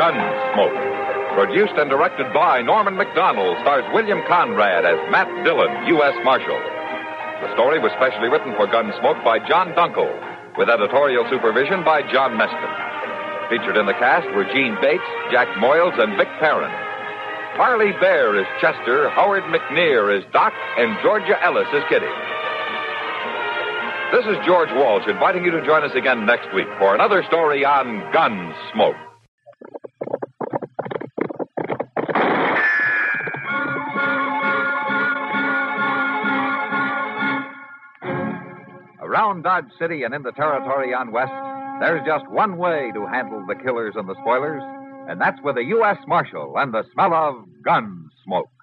Gunsmoke. Produced and directed by Norman McDonald, stars William Conrad as Matt Dillon, U.S. Marshal. The story was specially written for Gunsmoke by John Dunkel, with editorial supervision by John Meston. Featured in the cast were Gene Bates, Jack Moyles, and Vic Perrin. Harley Bear is Chester, Howard McNear is Doc, and Georgia Ellis is Kitty. This is George Walsh inviting you to join us again next week for another story on Gunsmoke. Around Dodge City and in the territory on West, there's just one way to handle the killers and the spoilers, and that's with a U.S. Marshal and the smell of gun smoke.